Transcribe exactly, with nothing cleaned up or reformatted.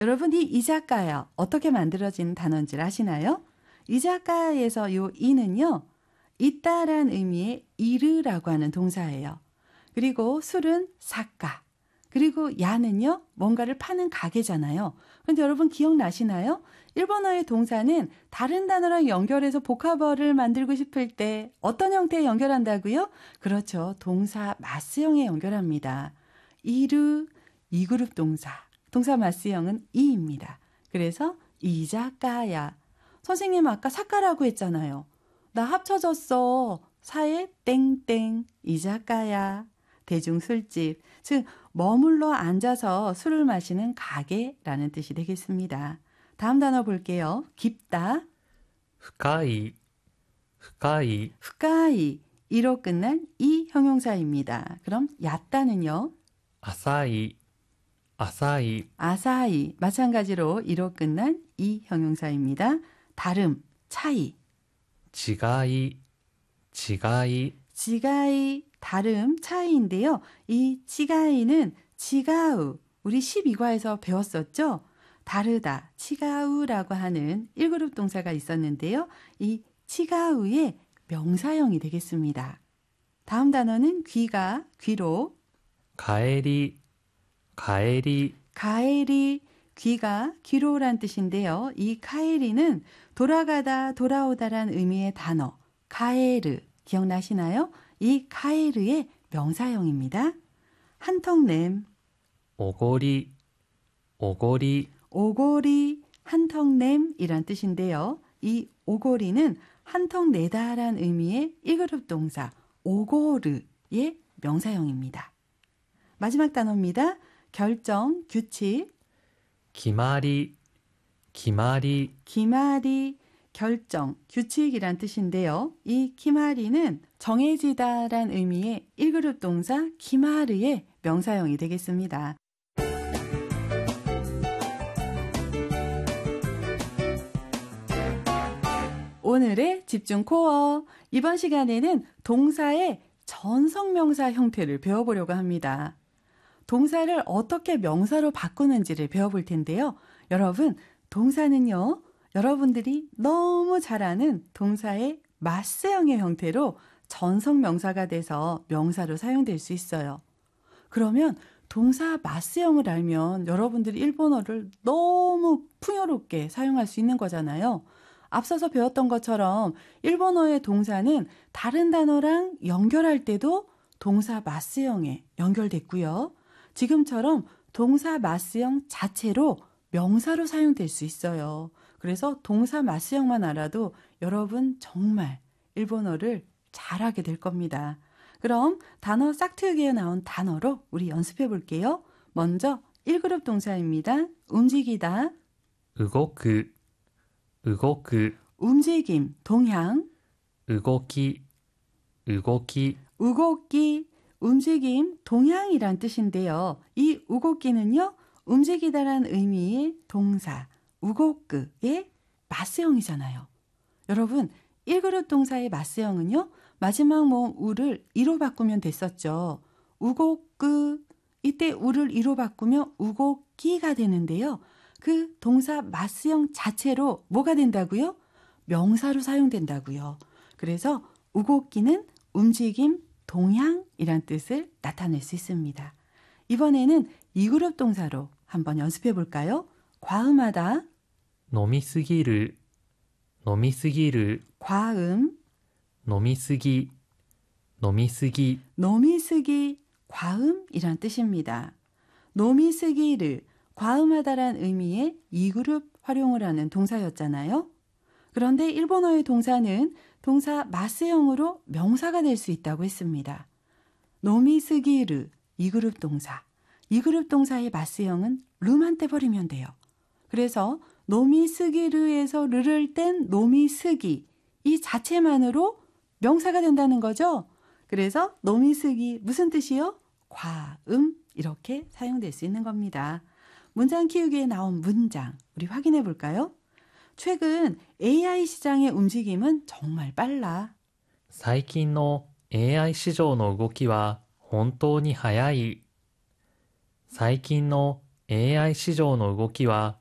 여러분 이 이자카야 어떻게 만들어진 단어인지 아시나요? 이자카야에서 요 이는요. 있다란 의미의 이르라고 하는 동사예요. 그리고 술은 사카. 그리고 야는요. 뭔가를 파는 가게잖아요. 그런데 여러분 기억나시나요? 일본어의 동사는 다른 단어랑 연결해서 복합어를 만들고 싶을 때 어떤 형태에 연결한다고요? 그렇죠. 동사 마스형에 연결합니다. 이르, 이그룹 동사. 동사 마스형은 이입니다. 그래서 이자카야. 선생님 아까 사카라고 했잖아요. 나 합쳐졌어. 사에 땡땡 이자카야. 대중술집. 즉 머물러 앉아서 술을 마시는 가게라는 뜻이 되겠습니다. 다음 단어 볼게요. 깊다. 深い、深い、 후카이. 이로 끝난 이 형용사입니다. 그럼 얕다는요. 浅い、浅い、 아사히. 마찬가지로 이로 끝난 이 형용사입니다. 다름, 차이. 違い、違い、 지가이, 다름, 차이인데요. 이 지가이는 지가우, 우리 십이 과에서 배웠었죠? 다르다, 치가우라고 하는 일 그룹 동사가 있었는데요. 이 치가우의 명사형이 되겠습니다. 다음 단어는 귀가, 귀로. 帰り、帰り、 가에리, 귀가, 귀로란 뜻인데요. 이 카에리는 돌아가다, 돌아오다란 의미의 단어, 가에르, 기억나시나요? 이 카에르의 명사형입니다. 한턱냄, おごり、おごり、 오고리, 한턱냄이란 뜻인데요. 이 오고리는 한턱 내다란 의미의 일 그룹 동사 오고르의 명사형입니다. 마지막 단어입니다. 결정, 규칙, 決まり、決まり、 기마리, 결정, 규칙이란 뜻인데요. 이 기마리는 정해지다란 의미의 일 그룹 동사 기마르의 명사형이 되겠습니다. 오늘의 집중 코어. 이번 시간에는 동사의 전성명사 형태를 배워보려고 합니다. 동사를 어떻게 명사로 바꾸는지를 배워볼 텐데요. 여러분, 동사는요. 여러분들이 너무 잘 아는 동사의 마스형의 형태로 전성명사가 돼서 명사로 사용될 수 있어요. 그러면 동사 마스형을 알면 여러분들이 일본어를 너무 풍요롭게 사용할 수 있는 거잖아요. 앞서서 배웠던 것처럼 일본어의 동사는 다른 단어랑 연결할 때도 동사 마스형에 연결됐고요. 지금처럼 동사 마스형 자체로 명사로 사용될 수 있어요. 그래서 동사 마스형만 알아도 여러분 정말 일본어를 잘하게 될 겁니다. 그럼 단어 싹트기에 나온 단어로 우리 연습해 볼게요. 먼저 일 그룹 동사입니다. 움직이다, 動く、動く、 움직임, 동향, 動き、動き、 우곡기, 움직임, 동향이란 뜻인데요. 이 우곡기는요. 움직이다란 의미의 동사, 우곡그의 마스형이잖아요. 여러분, 일 그룹 동사의 마스형은요. 마지막 모음 우를 이로 바꾸면 됐었죠. 우곡그, 이때 우를 이로 바꾸면 우곡기가 되는데요. 그 동사 마스형 자체로 뭐가 된다고요? 명사로 사용된다고요. 그래서 우곡기는 움직임, 동향이란 뜻을 나타낼 수 있습니다. 이번에는 이 그룹 동사로 한번 연습해 볼까요? 과음하다, 飲みすぎる、飲みすぎる、 과음, 飲みすぎ、飲みすぎ、 노미쓰기, 과음이란 뜻입니다. 노미쓰기를 과음하다란 의미의 이 그룹 활용을 하는 동사였잖아요. 그런데 일본어의 동사는 동사 마스형으로 명사가 될 수 있다고 했습니다. 노미쓰기르, 이 그룹 동사. 이 그룹 동사의 마스형은 르만 떼버리면 돼요. 그래서 노미쓰기르에서 르를 뗀 노미쓰기, 이 자체만으로 명사가 된다는 거죠. 그래서 노미쓰기 무슨 뜻이요? 과음, 이렇게 사용될 수 있는 겁니다. 문장 키우기에 나온 문장 우리 확인해 볼까요? 최근 에이아이 시장의 움직임은 정말 빨라. 最近の エーアイ 市場の動きは本当に早い。最近のエーアイ 市場の動きは